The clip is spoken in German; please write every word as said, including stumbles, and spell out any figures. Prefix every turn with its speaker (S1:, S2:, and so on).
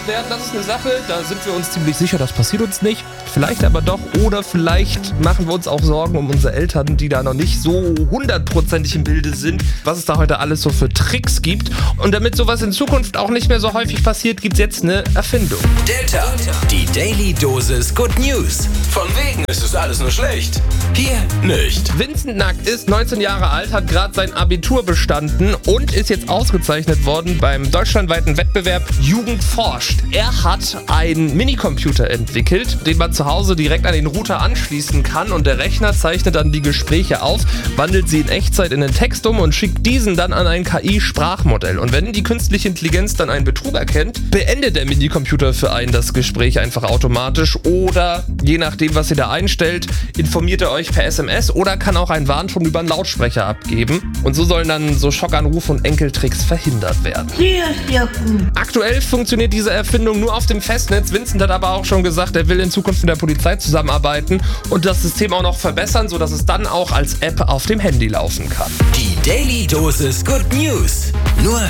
S1: werden, das ist eine Sache, da sind wir uns ziemlich sicher, das passiert uns nicht. Vielleicht aber doch, oder vielleicht machen wir uns auch Sorgen um unsere Eltern, die da noch nicht so hundertprozentig im Bilde sind, was es da heute alles so für Tricks gibt. Und damit sowas in Zukunft auch nicht mehr so häufig passiert, gibt es jetzt eine Erfindung.
S2: Delta, die Daily Dosis Good News. Von wegen ist es alles nur schlecht. Hier nicht.
S1: Vincent Nack ist neunzehn Jahre alt, hat gerade sein Abitur bestanden und ist jetzt ausgezeichnet worden beim deutschlandweiten Wettbewerb Jugend forscht. Er hat einen Minicomputer entwickelt, den man zu Hause direkt an den Router anschließen kann und der Rechner zeichnet dann die Gespräche auf, wandelt sie in Echtzeit in den Text um und schickt diesen dann an ein K I-Sprachmodell. Und wenn die künstliche Intelligenz dann einen Betrug erkennt, beendet der Minicomputer für einen das Gespräch einfach automatisch oder, je nachdem, was ihr da einstellt, informiert er euch per S M S oder kann auch einen Warnton über einen Lautsprecher abgeben. Und so sollen dann so Schockanrufe und Enkeltricks verhindert werden.
S3: Sehr, sehr gut.
S1: Aktuell funktioniert diese Erfindung nur auf dem Festnetz. Vincent hat aber auch schon gesagt, er will in Zukunft mit der Polizei zusammenarbeiten und das System auch noch verbessern, sodass es dann auch als App auf dem Handy laufen kann.
S2: Die Daily Dosis Good News. Nur